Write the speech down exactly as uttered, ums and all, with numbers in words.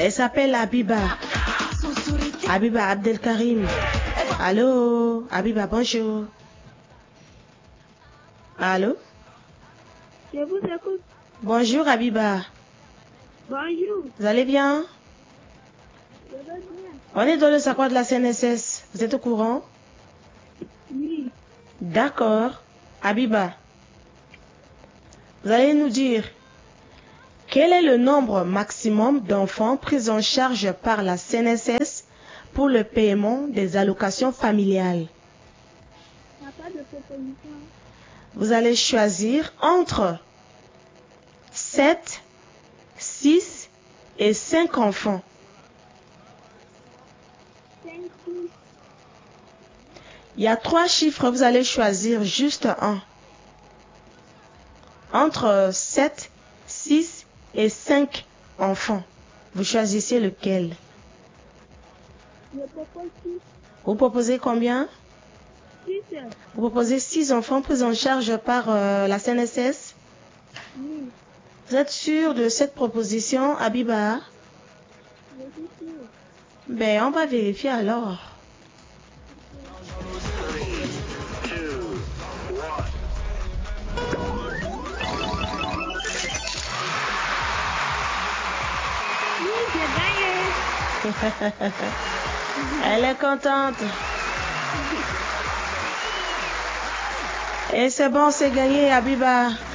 Elle s'appelle Abiba. Abiba Abdelkarim. Allô, Abiba, bonjour. Allô? Je vous écoute. Bonjour Abiba. Bonjour. Vous allez bien? Je vais bien. On est dans le sacre de la C N S S. Vous êtes au courant? Oui. D'accord. Abiba, vous allez nous dire quel est le nombre maximum d'enfants pris en charge par la C N S S pour le paiement des allocations familiales? Il n'y a pas de proposition. Vous allez choisir entre sept, six et cinq enfants. cinq, six. Il y a trois chiffres, vous allez choisir juste un. Entre sept, six et cinq enfants. Vous choisissez lequel? Je propose six. Vous proposez combien? six. Vous proposez six enfants pris en charge par euh, la C N S S? Oui. Vous êtes sûr de cette proposition, Abiba? Je suis sûr. Ben, on va vérifier alors. Oui, j'ai gagné. Elle est contente. Et c'est bon, c'est gagné, Abiba.